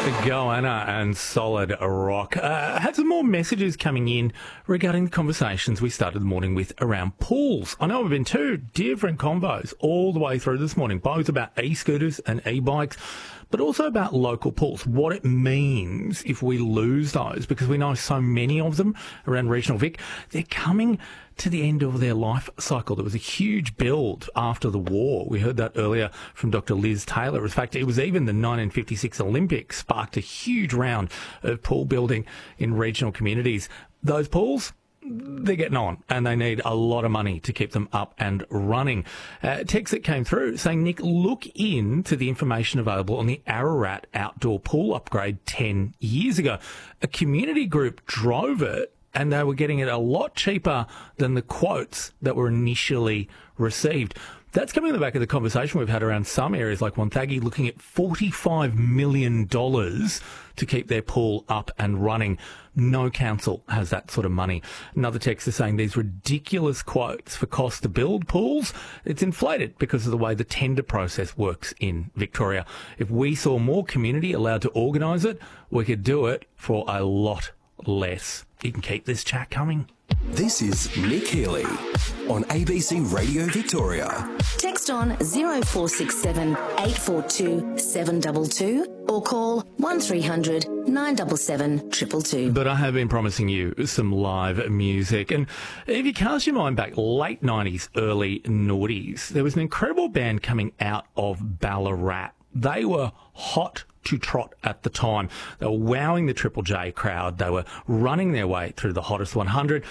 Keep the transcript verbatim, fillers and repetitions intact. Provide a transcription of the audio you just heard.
Goanna and Solid Rock. Uh, had some more messages coming in regarding the conversations we started the morning with around pools. I know we've been two different convos all the way through this morning, both about e-scooters and e-bikes, but also about local pools, what it means if we lose those, because we know so many of them around regional Vic, they're coming to the end of their life cycle. There was a huge build after the war. We heard that earlier from Doctor Liz Taylor. In fact, it was even the nineteen fifty-six Olympics sparked a huge round of pool building in regional communities. Those pools, they're getting on, and they need a lot of money to keep them up and running. Uh, text that came through saying, Nick, look into the information available on the Ararat outdoor pool upgrade ten years ago. A community group drove it, and they were getting it a lot cheaper than the quotes that were initially received. That's coming on the back of the conversation we've had around some areas like Wonthaggi looking at forty-five million dollars to keep their pool up and running. No council has that sort of money. Another text is saying these ridiculous quotes for cost to build pools, it's inflated because of the way the tender process works in Victoria. If we saw more community allowed to organise it, we could do it for a lot less. You can keep this chat coming. This is Nick Healy on A B C Radio Victoria. Text on zero four six seven eight four two seven two two or call one three hundred nine seven seven two two two. But I have been promising you some live music. And if you cast your mind back, late nineties, early noughties, there was an incredible band coming out of Ballarat. They were hot to trot at the time. They were wowing the Triple J crowd. They were running their way through the hottest one hundred.